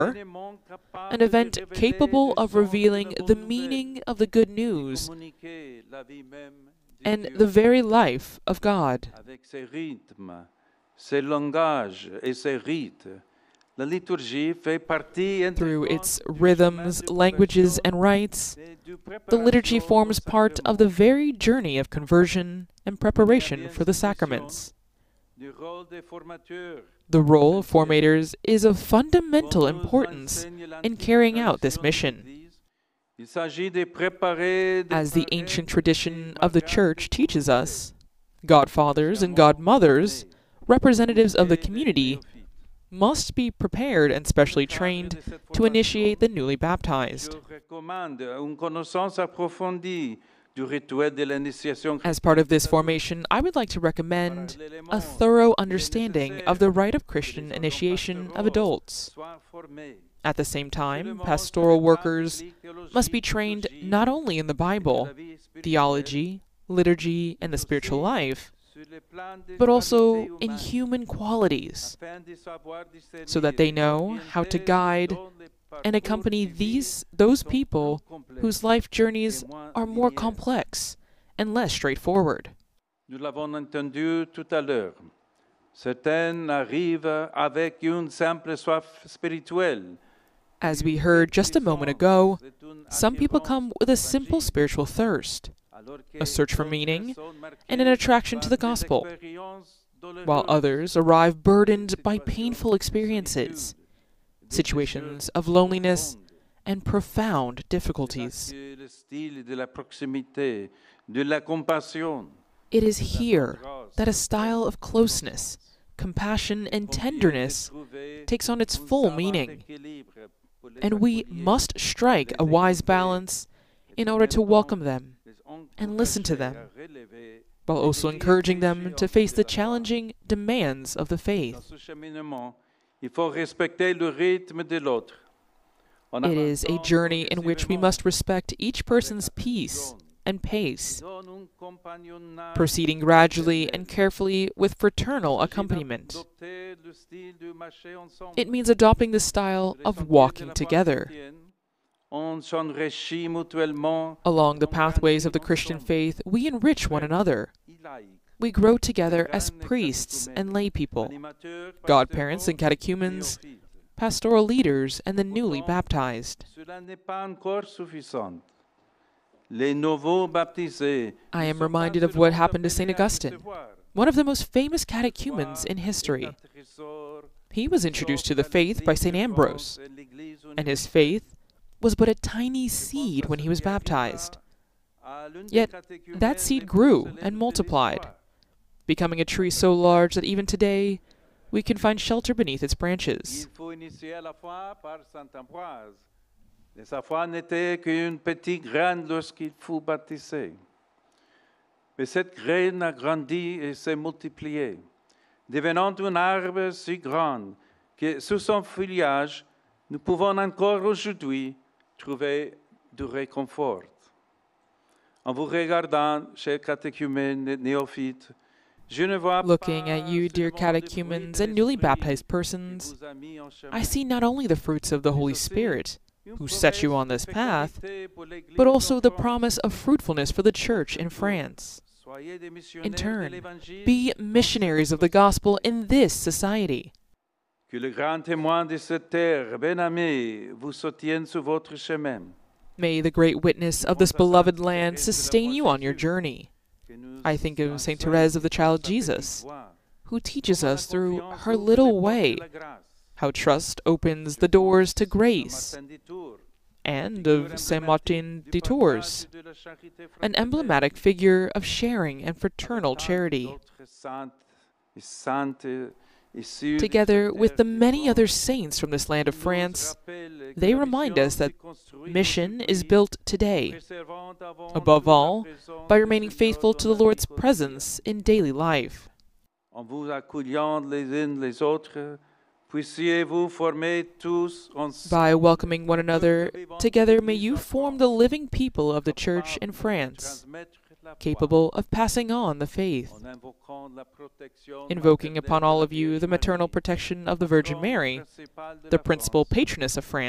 an event capable of revealing the meaning of the good news and the very life of God. Through its rhythms, languages, and rites, the liturgy forms part of the very journey of conversion and preparation for the sacraments. The role of formators is of fundamental importance in carrying out this mission. As the ancient tradition of the Church teaches us, godfathers and godmothers, representatives of the community, must be prepared and specially trained to initiate the newly baptized. As part of this formation, I would like to recommend a thorough understanding of the rite of Christian initiation of adults. At the same time, pastoral workers must be trained not only in the Bible, theology, liturgy, and the spiritual life, but also in human qualities, so that they know how to guide and accompany those people whose life journeys are more complex and less straightforward. Nous l'avons entendu tout à l'heure. Certains arrivent avec une simple soif spirituelle. As we heard just a moment ago, some people come with a simple spiritual thirst, a search for meaning, and an attraction to the gospel, while others arrive burdened by painful experiences, situations of loneliness, and profound difficulties. It is here that a style of closeness, compassion, and tenderness takes on its full meaning, and we must strike a wise balance in order to welcome them and listen to them, while also encouraging them to face the challenging demands of the faith. It is a journey in which we must respect each person's peace and pace, proceeding gradually and carefully with fraternal accompaniment. It means adopting the style of walking together. Along the pathways of the Christian faith, we enrich one another. We grow together as priests and lay people, godparents and catechumens, pastoral leaders, and the newly baptized. I am reminded of what happened to St. Augustine, one of the most famous catechumens in history. He was introduced to the faith by St. Ambrose, and his faith was but a tiny seed when he was baptized. Yet that seed grew and multiplied, becoming a tree so large that even today we can find shelter beneath its branches. Sa foi n'était qu'une petite graine lorsqu'il fut baptisé. Mais cette graine a grandi et s'est multipliée, devenant un arbre si grand que sous son feuillage, nous pouvons encore aujourd'hui trouver du réconfort. En vous regardant, chers catéchumènes et néophytes, looking at you, dear catechumens and newly baptized persons, I see not only the fruits of the Holy Spirit, who set you on this path, but also the promise of fruitfulness for the Church in France. In turn, be missionaries of the gospel in this society. Que le grand témoin de cette terre, bien-aimé, vous soutienne sur votre chemin. May the great witness of this beloved land sustain you on your journey. I think of St. Therese of the Child Jesus, who teaches us through her little way how trust opens the doors to grace, and of Saint Martin de Tours, an emblematic figure of sharing and fraternal charity. Together with the many other saints from this land of France, they remind us that mission is built today, above all, by remaining faithful to the Lord's presence in daily life. By welcoming one another, together may you form the living people of the Church in France, capable of passing on the faith. Invoking upon all of you the maternal protection of the Virgin Mary, the principal patroness of France,